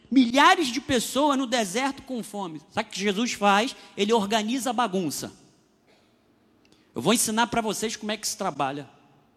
Milhares de pessoas no deserto com fome. Sabe o que Jesus faz? Ele organiza a bagunça. Eu vou ensinar para vocês como é que se trabalha.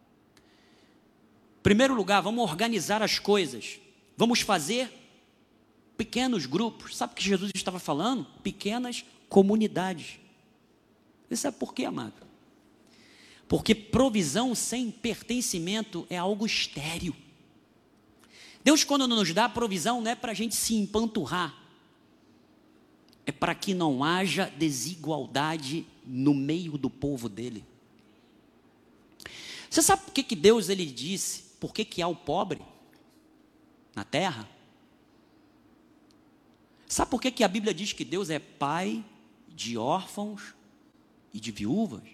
Em primeiro lugar, vamos organizar as coisas. Vamos fazer pequenos grupos. Sabe o que Jesus estava falando? Pequenas comunidades. Você sabe por quê, amado? Porque provisão sem pertencimento é algo estéril. Deus, quando nos dá provisão, não é para a gente se empanturrar. É para que não haja desigualdade no meio do povo dele. Você sabe por que Deus ele disse, por que há o pobre na terra? Sabe por que a Bíblia diz que Deus é pai de órfãos e de viúvas?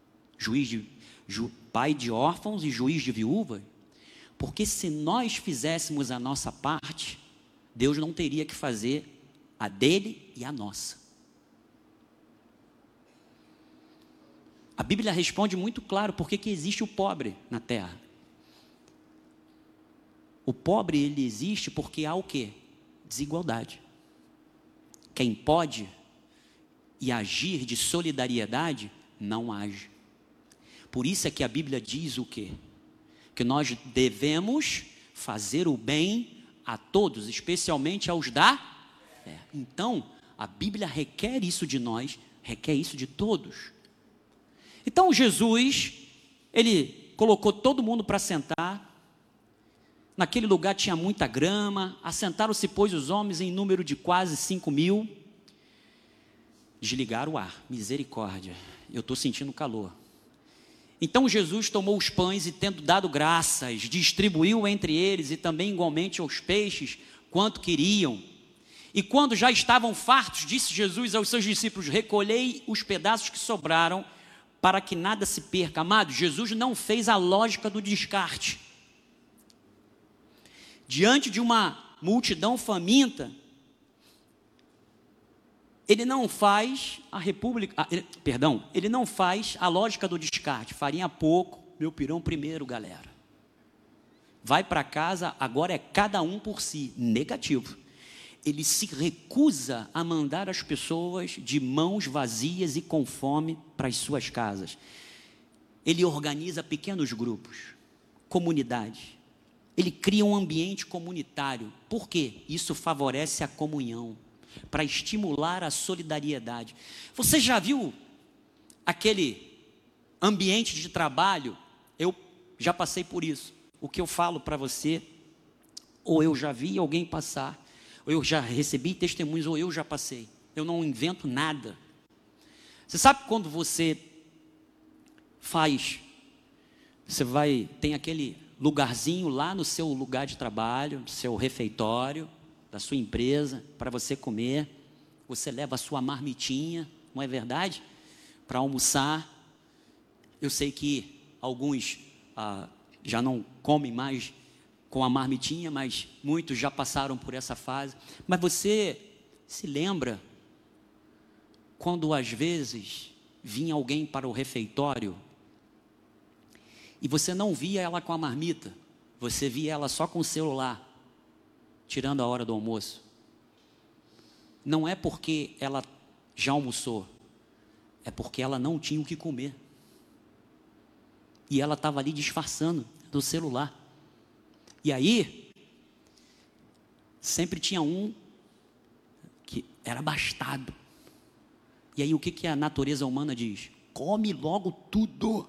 Pai de órfãos e juiz de viúvas? Porque se nós fizéssemos a nossa parte, Deus não teria que fazer a dele e a nossa. A Bíblia responde muito claro por que existe o pobre na terra. O pobre ele existe porque há o quê? Desigualdade. Quem pode e agir de solidariedade, não age. Por isso é que a Bíblia diz o quê? Que nós devemos fazer o bem a todos, especialmente aos da fé. Então, a Bíblia requer isso de nós, requer isso de todos. Então, Jesus, ele colocou todo mundo para sentar. Naquele lugar tinha muita grama. Assentaram-se, pois, os homens em número de quase 5.000. Desligaram o ar. Misericórdia. Eu estou sentindo calor. Então Jesus tomou os pães e, tendo dado graças, distribuiu entre eles e também igualmente aos peixes, quanto queriam. E quando já estavam fartos, disse Jesus aos seus discípulos: recolhei os pedaços que sobraram, para que nada se perca. Amado, Jesus não fez a lógica do descarte. Diante de uma multidão faminta, ele não faz ele não faz a lógica do descarte. Farinha pouco, meu pirão primeiro, galera. Vai para casa, agora é cada um por si. Negativo. Ele se recusa a mandar as pessoas de mãos vazias e com fome para as suas casas. Ele organiza pequenos grupos, comunidades. Ele cria um ambiente comunitário. Por quê? Isso favorece a comunhão, para estimular a solidariedade. Você já viu aquele ambiente de trabalho? Eu já passei por isso. O que eu falo para você, ou eu já vi alguém passar, ou eu já recebi testemunhos, ou eu já passei. Eu não invento nada. Você sabe quando você tem aquele lugarzinho lá no seu lugar de trabalho, no seu refeitório, da sua empresa, para você comer, você leva a sua marmitinha, não é verdade? Para almoçar. Eu sei que alguns já não comem mais com a marmitinha, mas muitos já passaram por essa fase. Mas você se lembra quando às vezes vinha alguém para o refeitório e você não via ela com a marmita, você via ela só com o celular, tirando a hora do almoço? Não é porque ela já almoçou, é porque ela não tinha o que comer. E ela estava ali disfarçando do celular. E aí, sempre tinha um que era abastado. E aí o que a natureza humana diz? Come logo tudo.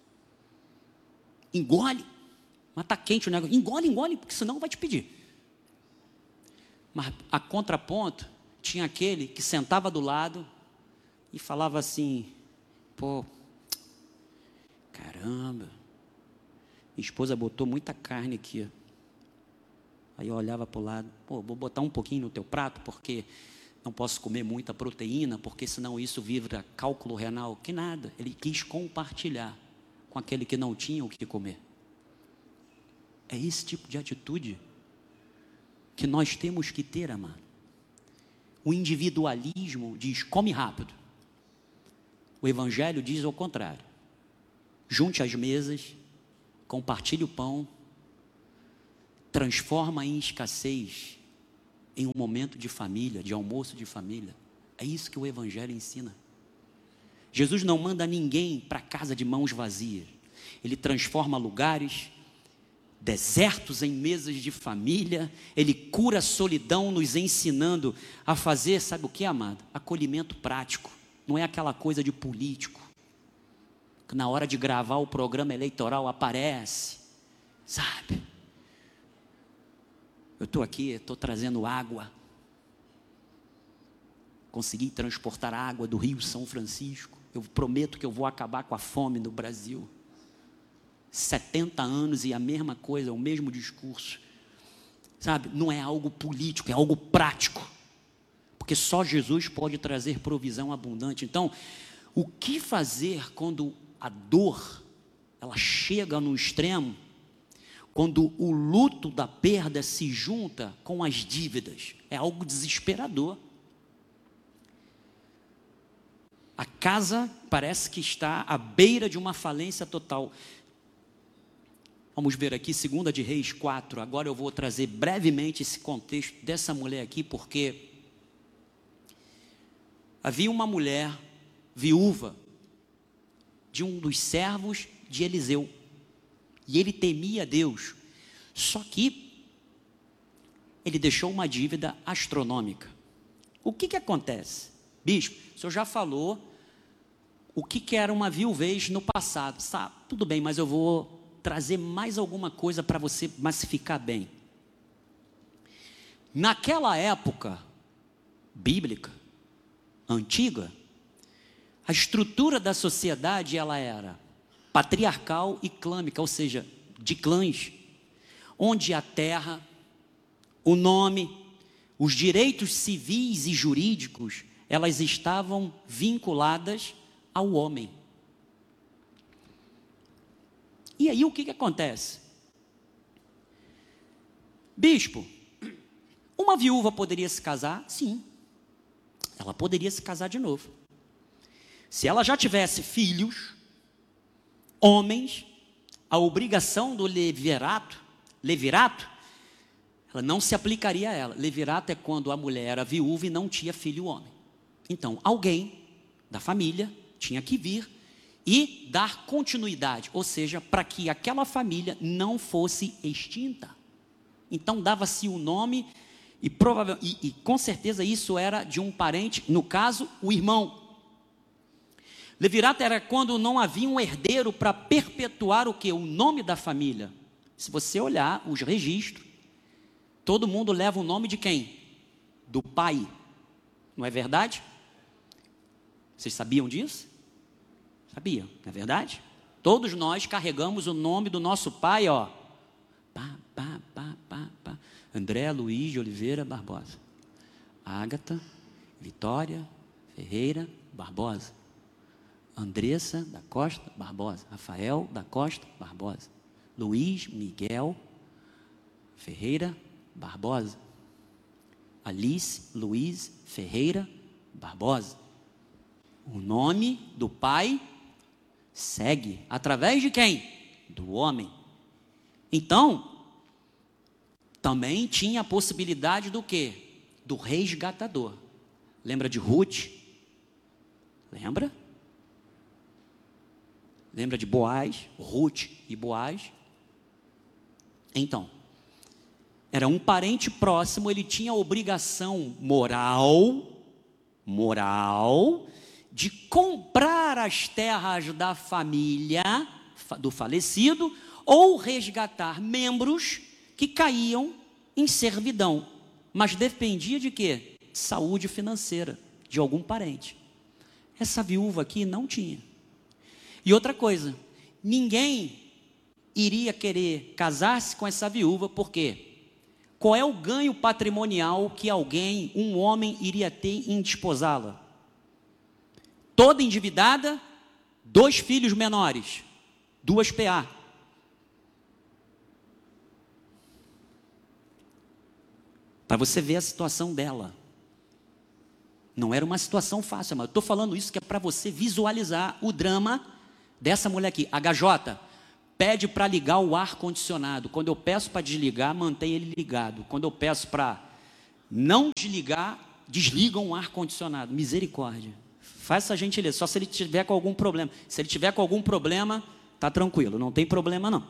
Engole. Mas está quente o negócio. Engole, porque senão vai te pedir. Mas a contraponto, tinha aquele que sentava do lado e falava assim: pô, caramba, minha esposa botou muita carne aqui. Aí eu olhava para o lado: pô, vou botar um pouquinho no teu prato, porque não posso comer muita proteína, porque senão isso vira cálculo renal. Que nada, ele quis compartilhar com aquele que não tinha o que comer. É esse tipo de atitude que nós temos que ter, amado. O individualismo diz: come rápido. O evangelho diz ao contrário: junte as mesas, compartilhe o pão, transforma em escassez em um momento de família, de almoço de família. É isso que o Evangelho ensina. Jesus não manda ninguém para casa de mãos vazias. Ele transforma lugares desertos em mesas de família. Ele cura a solidão, nos ensinando a fazer, sabe o que, amado? Acolhimento prático. Não é aquela coisa de político, que na hora de gravar o programa eleitoral aparece, sabe? Eu estou aqui, estou trazendo água. Consegui transportar água do Rio São Francisco. Eu prometo que eu vou acabar com a fome no Brasil. 70 anos e a mesma coisa, o mesmo discurso. Sabe, não é algo político, é algo prático. Porque só Jesus pode trazer provisão abundante. Então, o que fazer quando a dor, ela chega no extremo? Quando o luto da perda se junta com as dívidas? É algo desesperador. A casa parece que está à beira de uma falência total. Vamos ver aqui, 2 de Reis 4. Agora eu vou trazer brevemente esse contexto dessa mulher aqui, porque havia uma mulher viúva de um dos servos de Eliseu, e ele temia Deus, só que ele deixou uma dívida astronômica. O que acontece? Bispo, o senhor já falou o que era uma viuvez no passado, sabe? Tudo bem, mas eu vou trazer mais alguma coisa para você massificar bem. Naquela época bíblica, antiga, a estrutura da sociedade, ela era patriarcal e clâmica, ou seja, de clãs, onde a terra, o nome, os direitos civis e jurídicos, elas estavam vinculadas ao homem. E aí o que acontece? Bispo, uma viúva poderia se casar? Sim, ela poderia se casar de novo. Se ela já tivesse filhos, homens, a obrigação do levirato, ela não se aplicaria a ela. Levirato é quando a mulher era viúva e não tinha filho homem. Então, alguém da família tinha que vir e dar continuidade, ou seja, para que aquela família não fosse extinta. Então, dava-se o nome e com certeza isso era de um parente, no caso, o irmão. Levirato era quando não havia um herdeiro para perpetuar o quê? O nome da família. Se você olhar os registros, todo mundo leva o nome de quem? Do pai. Não é verdade? Vocês sabiam disso? Sabiam, não é verdade? Todos nós carregamos o nome do nosso pai, ó. André Luiz de Oliveira Barbosa. Ágata Vitória Ferreira Barbosa. Andressa da Costa Barbosa. Rafael da Costa Barbosa. Luiz Miguel Ferreira Barbosa. Alice Luiz Ferreira Barbosa. O nome do pai segue através de quem? Do homem. Então, também tinha a possibilidade do quê? Do resgatador. Lembra de Ruth? Lembra? Lembra de Boaz? Ruth e Boaz? Então, era um parente próximo, ele tinha a obrigação moral, de comprar as terras da família do falecido ou resgatar membros que caíam em servidão, mas dependia de quê? Saúde financeira de algum parente. Essa viúva aqui não tinha. E outra coisa, ninguém iria querer casar-se com essa viúva, por quê? Qual é o ganho patrimonial que alguém, um homem, iria ter em desposá-la? Toda endividada, 2 filhos menores, 2 PA. Para você ver a situação dela. Não era uma situação fácil, mas eu estou falando isso que é para você visualizar o drama dessa mulher aqui. HJ, pede para ligar o ar-condicionado. Quando eu peço para desligar, mantém ele ligado. Quando eu peço para não desligam o ar-condicionado. Misericórdia. Faça a gentileza, só se ele tiver com algum problema. Se ele tiver com algum problema, está tranquilo, não tem problema não.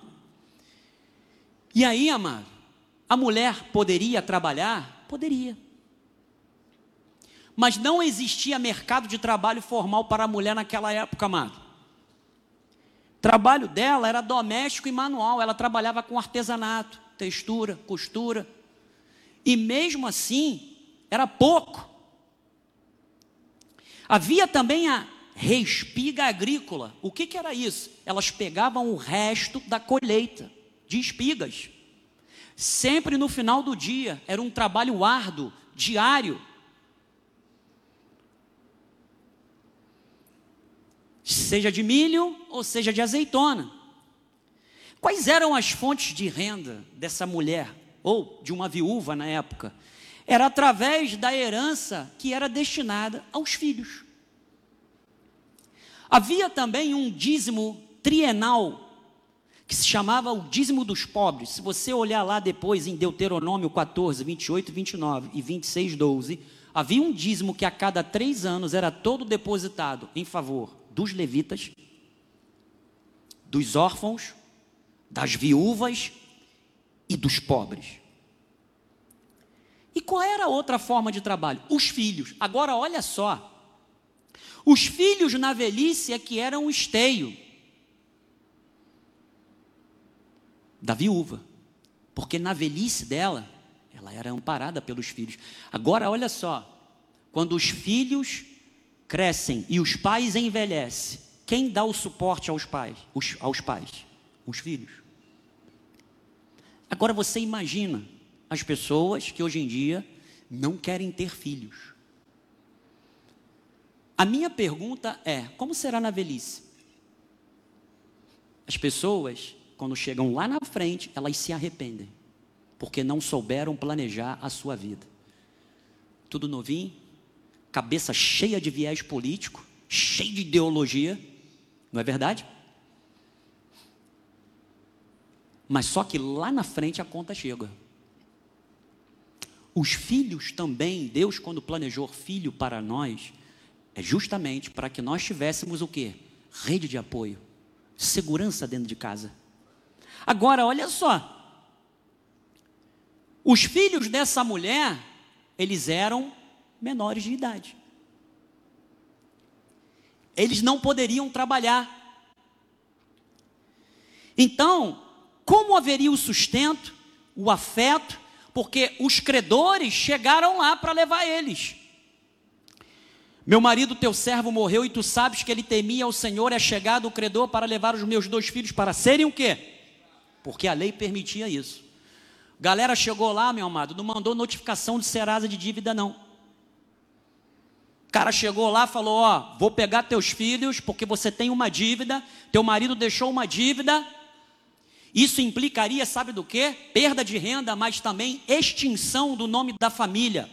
E aí, amado, a mulher poderia trabalhar? Poderia. Mas não existia mercado de trabalho formal para a mulher naquela época, amado. O trabalho dela era doméstico e manual, ela trabalhava com artesanato, textura, costura. E mesmo assim, era pouco. Havia também a respiga agrícola. O que era isso? Elas pegavam o resto da colheita de espigas. Sempre no final do dia, era um trabalho árduo, diário. Seja de milho ou seja de azeitona. Quais eram as fontes de renda dessa mulher, ou de uma viúva na época? Era através da herança que era destinada aos filhos. Havia também um dízimo trienal, que se chamava o dízimo dos pobres. Se você olhar lá depois em Deuteronômio 14, 28, 29 e 26, 12, havia um dízimo que a cada 3 anos era todo depositado em favor dos levitas, dos órfãos, das viúvas e dos pobres. E qual era a outra forma de trabalho? Os filhos. Agora olha só, os filhos na velhice é que eram o esteio da viúva, porque na velhice dela, ela era amparada pelos filhos. Agora olha só, quando os filhos crescem e os pais envelhecem, quem dá o suporte aos pais? Os filhos. Agora você imagina as pessoas que hoje em dia não querem ter filhos. A minha pergunta é, como será na velhice? As pessoas, quando chegam lá na frente, elas se arrependem, porque não souberam planejar a sua vida. Tudo novinho, cabeça cheia de viés político, cheia de ideologia, não é verdade? Mas só que lá na frente a conta chega. Os filhos também, Deus quando planejou filho para nós, é justamente para que nós tivéssemos o quê? Rede de apoio, segurança dentro de casa. Agora, olha só, os filhos dessa mulher, eles eram menores de idade. Eles não poderiam trabalhar. Então, como haveria o sustento, o afeto, porque os credores chegaram lá para levar eles. Meu marido, teu servo, morreu e tu sabes que ele temia ao Senhor, é chegado o credor para levar os meus 2 filhos para serem o quê? Porque a lei permitia isso. Galera chegou lá, meu amado, não mandou notificação de Serasa de dívida não. O cara chegou lá, falou, ó, vou pegar teus filhos porque você tem uma dívida, teu marido deixou uma dívida. Isso implicaria, sabe do quê? Perda de renda, mas também extinção do nome da família.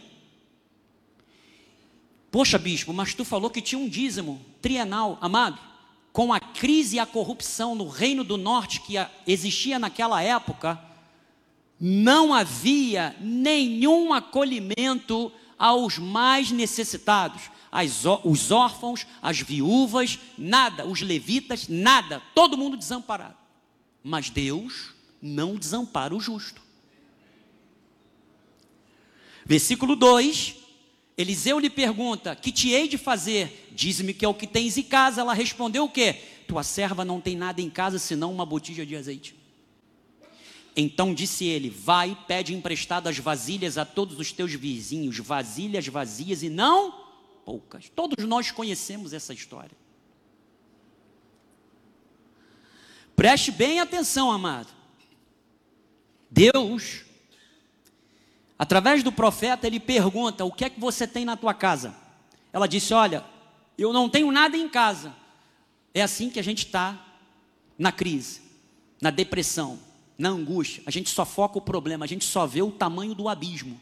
Poxa, bispo, mas tu falou que tinha um dízimo trienal, amado. Com a crise e a corrupção no Reino do Norte que existia naquela época, não havia nenhum acolhimento aos mais necessitados. Os órfãos, as viúvas, nada. Os levitas, nada. Todo mundo desamparado. Mas Deus não desampara o justo. Versículo 2, Eliseu lhe pergunta, que te hei de fazer? Diz-me que é o que tens em casa. Ela respondeu o quê? Tua serva não tem nada em casa, senão uma botija de azeite. Então disse ele, vai, pede emprestado as vasilhas a todos os teus vizinhos, vasilhas vazias e não poucas. Todos nós conhecemos essa história. Preste bem atenção, amado. Deus, através do profeta, ele pergunta, o que é que você tem na tua casa? Ela disse, olha, eu não tenho nada em casa. É assim que a gente está na crise, na depressão, na angústia. A gente só foca o problema, a gente só vê o tamanho do abismo.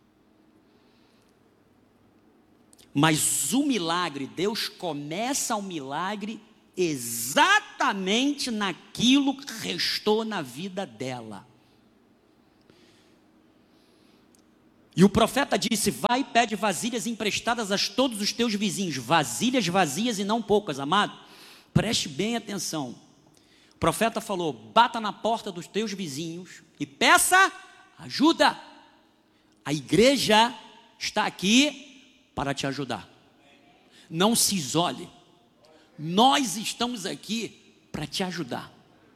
Mas o milagre, Deus começa o milagre exatamente naquilo que restou na vida dela. E o profeta disse: vai e pede vasilhas emprestadas a todos os teus vizinhos, vasilhas vazias e não poucas. Amado, preste bem atenção. O profeta falou: bata na porta dos teus vizinhos e peça ajuda. A igreja está aqui para te ajudar. Não se isole. Nós estamos aqui para te ajudar.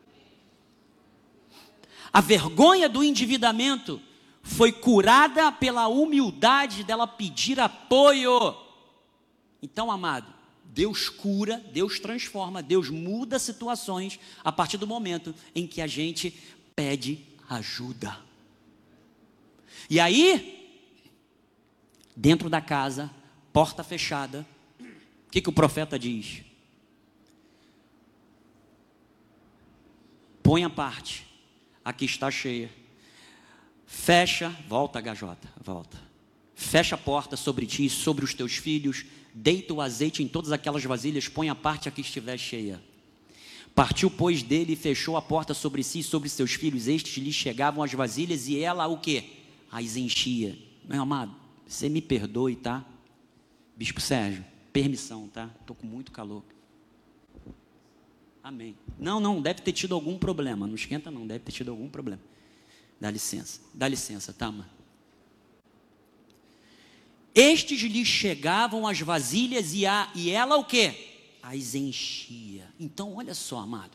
A vergonha do endividamento foi curada pela humildade dela pedir apoio. Então, amado, Deus cura, Deus transforma, Deus muda situações a partir do momento em que a gente pede ajuda. E aí, dentro da casa, porta fechada, o que o profeta diz? Põe a parte, aqui está cheia. Fecha, volta HJ, volta. Fecha a porta sobre ti e sobre os teus filhos, deita o azeite em todas aquelas vasilhas, põe a parte a que estiver cheia. Partiu, pois, dele e fechou a porta sobre si e sobre seus filhos, estes lhe chegavam as vasilhas e ela o quê? As enchia. Meu amado, você me perdoe, tá? Bispo Sérgio, permissão, tá? Estou com muito calor. Amém. Não, deve ter tido algum problema, não esquenta não, deve ter tido algum problema. Dá licença, tá, mano? Estes lhe chegavam as vasilhas e ela o quê? As enchia. Então, olha só, amado.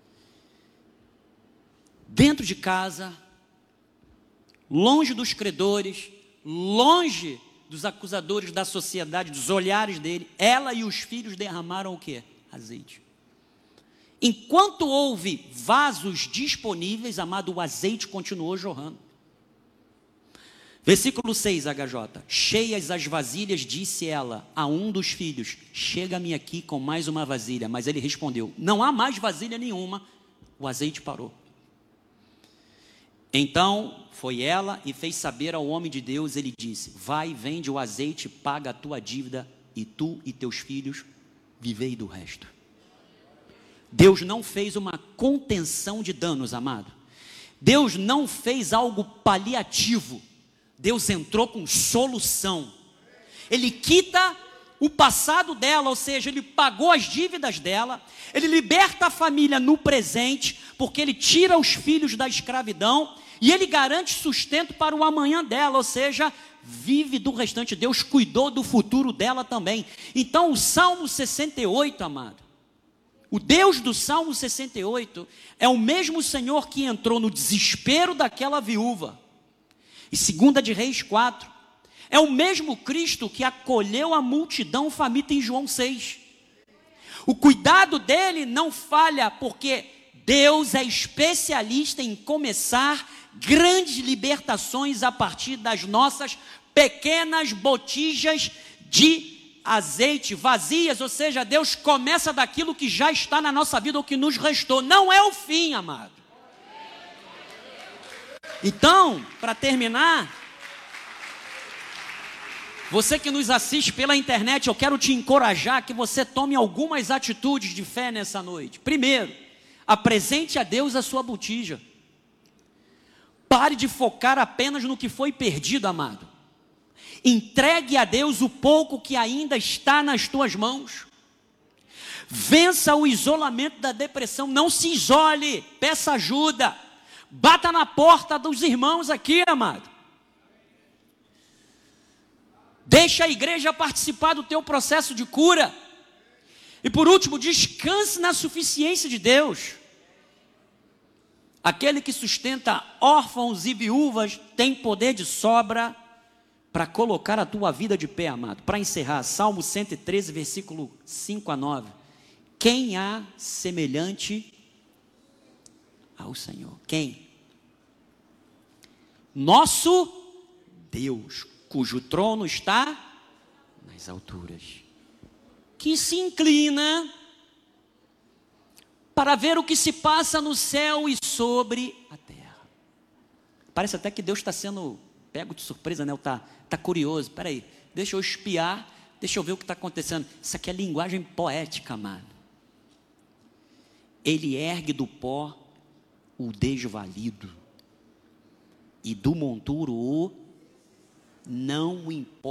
Dentro de casa, longe dos credores, longe dos acusadores da sociedade, dos olhares dele, ela e os filhos derramaram o quê? Azeite. Enquanto houve vasos disponíveis, amado, o azeite continuou jorrando. Versículo 6, HJ. Cheias as vasilhas, disse ela a um dos filhos: chega-me aqui com mais uma vasilha. Mas ele respondeu: não há mais vasilha nenhuma. O azeite parou. Então foi ela e fez saber ao homem de Deus. Ele disse: vai, vende o azeite, paga a tua dívida, e tu e teus filhos vivei do resto. Deus não fez uma contenção de danos, amado. Deus não fez algo paliativo. Deus entrou com solução. Ele quita o passado dela, ou seja, ele pagou as dívidas dela. Ele liberta a família no presente, porque ele tira os filhos da escravidão. E ele garante sustento para o amanhã dela, ou seja, vive do restante. Deus cuidou do futuro dela também. Então o Salmo 68, amado, o Deus do Salmo 68 é o mesmo Senhor que entrou no desespero daquela viúva. E 2 de Reis 4, é o mesmo Cristo que acolheu a multidão faminta em João 6. O cuidado dele não falha, porque Deus é especialista em começar grandes libertações a partir das nossas pequenas botijas de azeite, vazias, ou seja, Deus começa daquilo que já está na nossa vida, ou que nos restou, não é o fim, amado. Então, para terminar, você que nos assiste pela internet, eu quero te encorajar que você tome algumas atitudes de fé nessa noite. Primeiro, apresente a Deus a sua botija. Pare de focar apenas no que foi perdido, amado. Entregue a Deus o pouco que ainda está nas tuas mãos. Vença o isolamento da depressão. Não se isole, peça ajuda. Bata na porta dos irmãos aqui, amado. Deixa a igreja participar do teu processo de cura. E por último, descanse na suficiência de Deus. Aquele que sustenta órfãos e viúvas tem poder de sobra para colocar a tua vida de pé, amado. Para encerrar, Salmo 113, versículo 5 a 9. Quem há semelhante ao Senhor? Quem? Nosso Deus, cujo trono está nas alturas, que se inclina para ver o que se passa no céu e sobre a terra. Parece até que Deus está sendo pego de surpresa, né? Está curioso. Espera aí, deixa eu espiar, deixa eu ver o que está acontecendo. Isso aqui é linguagem poética, amado. Ele ergue do pó o desvalido, e do monturo o não importa.